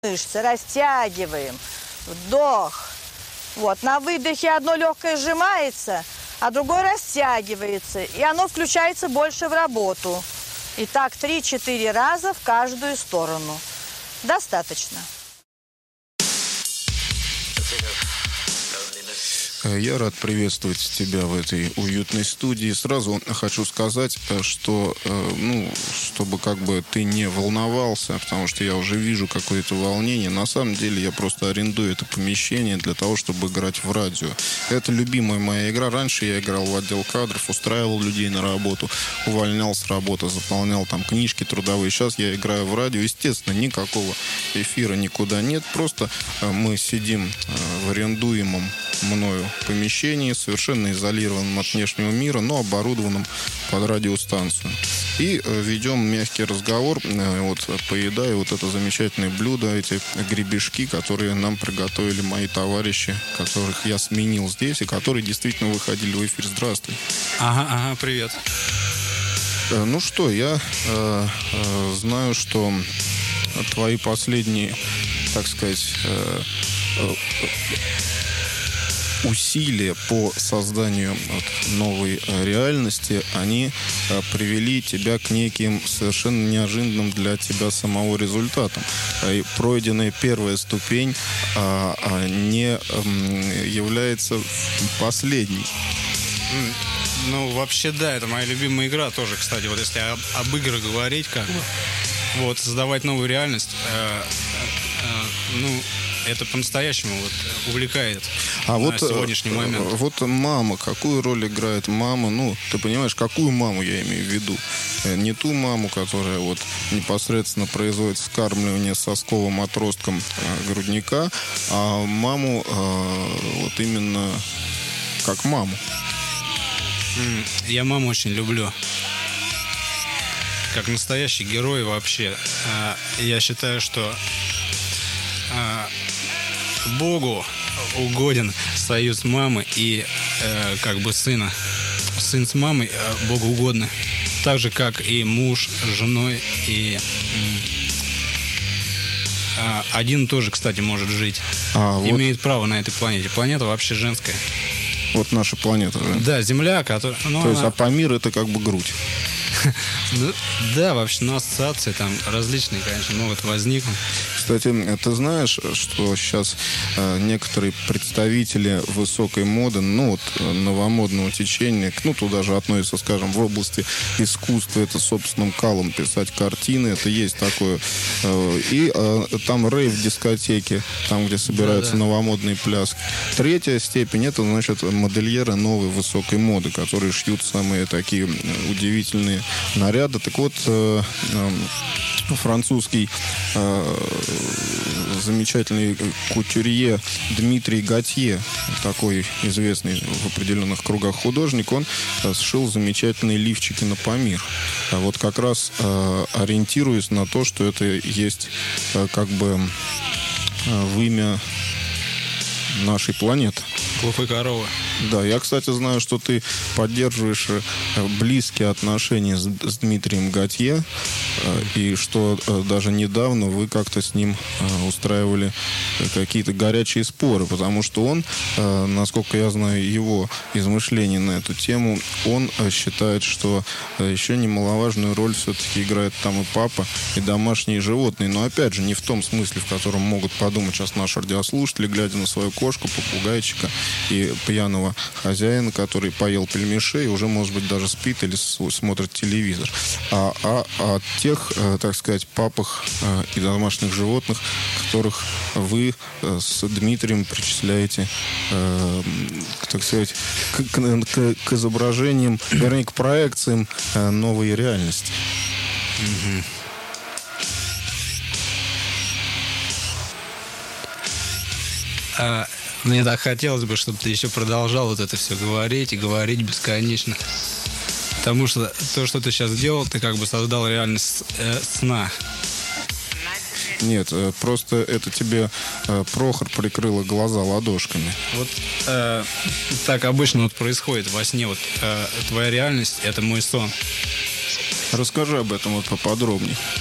мышцы, растягиваем. Вдох. Вот, на выдохе одно легкое сжимается, а другое растягивается. И оно включается больше в работу. И так 3-4 раза в каждую сторону. Достаточно. Я рад приветствовать тебя в этой уютной студии. Сразу хочу сказать, что, чтобы как бы ты не волновался, потому что я уже вижу какое-то волнение. На самом деле я просто арендую это помещение для того, чтобы играть в радио. Это любимая моя игра. Раньше я играл в отдел кадров, устраивал людей на работу, увольнял с работы, заполнял там книжки трудовые. Сейчас я играю в радио. Естественно, никакого эфира никуда нет. Просто мы сидим в арендуемом мною помещении, совершенно изолированном от внешнего мира, но оборудованном под радиостанцию. И ведем мягкий разговор, поедая вот это замечательное блюдо, эти гребешки, которые нам приготовили мои товарищи, которых я сменил здесь и которые действительно выходили в эфир. Здравствуй. Ага, привет. Ну что, я знаю, что твои последние, так сказать, усилия по созданию новой реальности, они привели тебя к неким совершенно неожиданным для тебя самого результатам. И пройденная первая ступень не является последней. Ну, вообще, да, это моя любимая игра тоже, кстати. Вот если об играх говорить, вот, создавать новую реальность, это по-настоящему увлекает на сегодняшний момент. Вот мама, какую роль играет мама? Ну, ты понимаешь, какую маму я имею в виду? Не ту маму, которая вот непосредственно производит вскармливание сосковым отростком грудника, а маму вот именно как маму. Я маму очень люблю. Как настоящий герой вообще. Я считаю, что Богу угоден союз мамы и сына. Сын с мамой Богу угодно. Так же, как и муж с женой. И один тоже, кстати, может жить. Имеет право на этой планете. Планета вообще женская. Вот наша планета же. Да, Земля, которая... То есть, Памир — это как бы грудь. Да, вообще, ассоциации там различные, конечно, могут возникнуть. Кстати, ты знаешь, что сейчас некоторые представители высокой моды, новомодного течения, туда же относятся, скажем, в области искусства, это собственным калом писать картины, это есть такое. И там рейв-дискотеки, там, где собираются новомодные пляски. Третья степень — это, значит, модельеры новой высокой моды, которые шьют самые такие удивительные наряды. Так вот, французский замечательный кутюрье Дмитрий Готье, такой известный в определенных кругах художник, он сшил замечательные лифчики на Памир. Вот как раз ориентируясь на то, что это есть как бы в имя нашей планеты. Глупой коровы. Да, я, кстати, знаю, что ты поддерживаешь близкие отношения с Дмитрием Готье, и что даже недавно вы как-то с ним устраивали какие-то горячие споры, потому что он, насколько я знаю его измышления на эту тему, он считает, что еще немаловажную роль все-таки играет там и папа, и домашние животные. Но опять же, не в том смысле, в котором могут подумать сейчас наши радиослушатели, глядя на свою кошку, попугайчика и пьяного хозяина, который поел пельмешей и уже, может быть, даже спит или смотрит телевизор. А о тех, так сказать, папах и домашних животных, которых вы с Дмитрием причисляете, так сказать, к изображениям, вернее, к проекциям новой реальности. Мне так хотелось бы, чтобы ты еще продолжал вот это все говорить и говорить бесконечно. Потому что то, что ты сейчас сделал, ты как бы создал реальность сна. Нет, просто это тебе Прохор прикрыла глаза ладошками. Вот так обычно происходит во сне. Твоя реальность — это мой сон. Расскажи об этом поподробнее.